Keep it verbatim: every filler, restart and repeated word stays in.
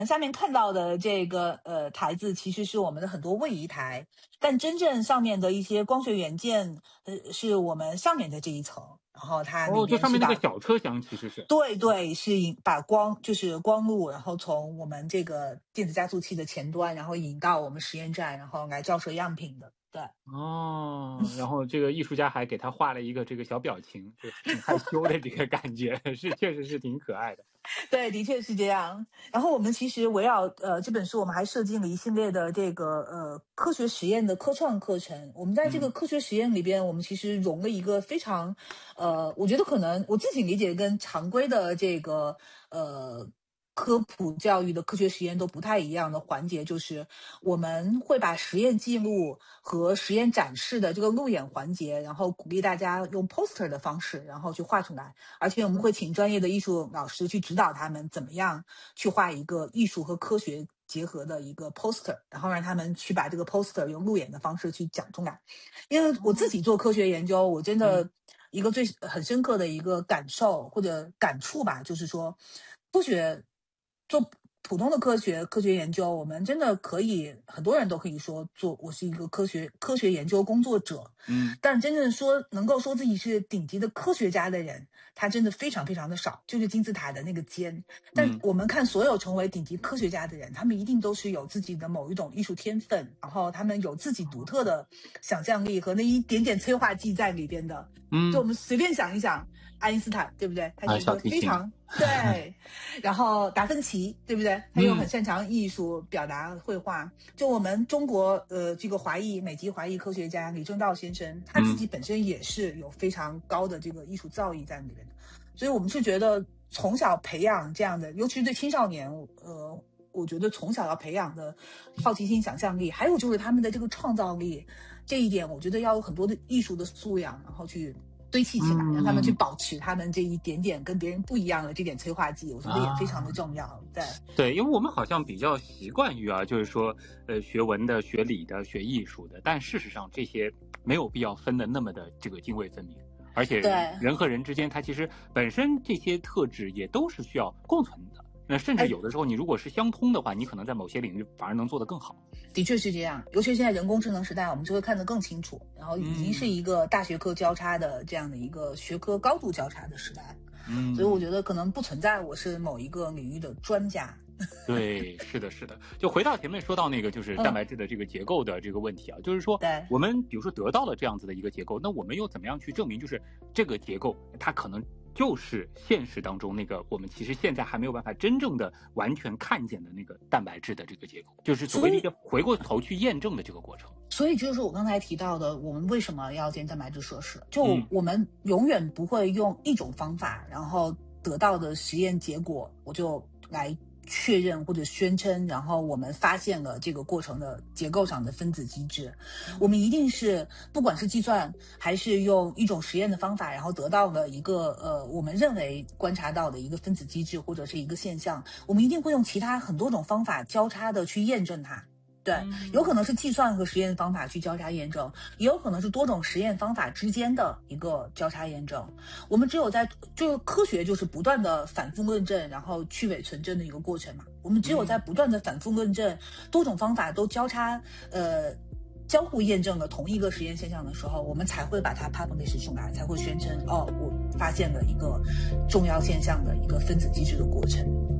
下面看到的这个呃台子其实是我们的很多位移台，但真正上面的一些光学元件，呃，是我们上面的这一层，然后它里哦，就上面那个面是把小车厢其实是。 对对，是引把光就是光路，然后从我们这个电子加速器的前端，然后引到我们实验站，然后来照射样品的。对， 哦，然后这个艺术家还给他画了一个这个小表情，就挺害羞的这个感觉，是确实是挺可爱的。 对，的确是这样。然后我们其实围绕呃这本书，我们还设计了一系列的这个呃科学实验的科创课程。我们在这个嗯科学实验里边，我们其实融了一个非常呃，我觉得可能我自己理解跟常规的这个呃。科普教育的科学实验都不太一样的环节，就是我们会把实验记录和实验展示的这个路演环节，然后鼓励大家用 poster 的方式，然后去画出来。而且我们会请专业的艺术老师去指导他们怎么样去画一个艺术和科学结合的一个 poster， 然后让他们去把这个 poster 用路演的方式去讲出来。因为我自己做科学研究，我真的一个最很深刻的一个感受或者感触吧，就是说科学做普通的科学科学研究，我们真的可以，很多人都可以说做我是一个科学科学研究工作者， 嗯， 但真正说能够说自己是顶级的科学家的人，他真的非常非常的少，就是金字塔的那个尖。但嗯我们看所有成为顶级科学家的人，他们一定都是有自己的某一种艺术天分，然后他们有自己独特的想象力和那一点点催化剂在里边的。 嗯， 就我们随便想一想，爱因斯坦对不对？他是一个啊小提琴非常对，然后达芬奇对不对？他又很擅长艺术表达绘画。就我们中国呃这个华裔美籍华裔科学家李政道先生，他自己本身也是有非常高的这个艺术造诣在里面的。所以我们是觉得从小培养这样的，尤其是对青少年，呃，我觉得从小要培养的好奇心、想象力，还有就是他们的这个创造力，这一点我觉得要有很多的艺术的素养，然后去堆砌起来，让他们去保持他们这一点点跟别人不一样的这点催化剂，我觉得也非常的重要。啊、对对，因为我们好像比较习惯于啊，就是说，呃，学文的、学理的、学艺术的，但事实上这些没有必要分的那么的这个泾渭分明。而且人和人之间，它其实本身这些特质也都是需要共存的。那甚至有的时候，你如果是相通的话，你可能在某些领域反而能做得更好。 的确是这样，尤其是现在人工智能时代，我们就会看得更清楚。然后已经是一个大学科交叉的这样的一个学科高度交叉的时代。嗯，所以我觉得可能不存在我是某一个领域的专家。 对，是的，是的。就回到前面说到那个，就是蛋白质的这个结构的这个问题啊，嗯、就是说，我们比如说得到了这样子的一个结构，那我们又怎么样去证明，就是这个结构它可能就是现实当中那个我们其实现在还没有办法真正的完全看见的那个蛋白质的这个结构，就是所谓的一个回过头去验证的这个过程。 所以就是我刚才提到的，我们为什么要建蛋白质设施？就我们永远不会用一种方法，然后得到的实验结果，我就来确认或者宣称，然后我们发现了这个过程的结构上的分子机制。我们一定是不管是计算还是用一种实验的方法，然后得到了一个呃我们认为观察到的一个分子机制或者是一个现象，我们一定会用其他很多种方法交叉的去验证它。对，有可能是计算和实验方法去交叉验证，也有可能是多种实验方法之间的一个交叉验证。我们只有在就是科学就是不断的反复论证，然后去伪存真的一个过程嘛。我们只有在不断的反复论证，多种方法都交叉呃交互验证了同一个实验现象的时候，我们才会把它 publish 出来，才会宣称哦，我发现了一个重要现象的一个分子机制的过程。